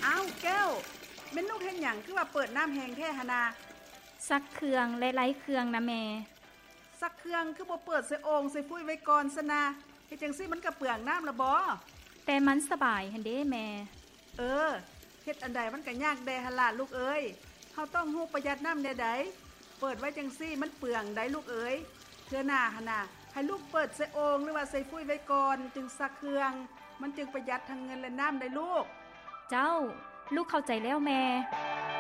อ้าวแก้วแม่นลูกเฮ็ดหยังคือว่าเปิดน้ำแห้งแท้หนนาซักเครื่องและไร้เครื่องนะแม่ซักเครื่องคือบ่เปิดใส่โอ่งใส่ฟุ้ยไว้ก่อนซะนะเฮ็ดจังซี่มันก็เปลืองน้ำละบ่แต่มันสบายหั่นเด้แม่เฮ็ดอันใดมันก็ยากแดหั่นล่ะลูกเอ้ยเฮาต้องรู้ประหยัดน้ำแน่ใดเปิดไว้จังซี่มันเปลืองได้ลูกเอ้ยเทื่อหน้าหั่นน่ะให้ลูกเปิดใส่โอ่งหรือว่าใส่ฟุ้ยไว้ก่อนจึงซักเครื่องมันจึงประหยัดทั้งเงินและน้ำได้ลูกเจ้าลูกเข้าใจแล้วแม่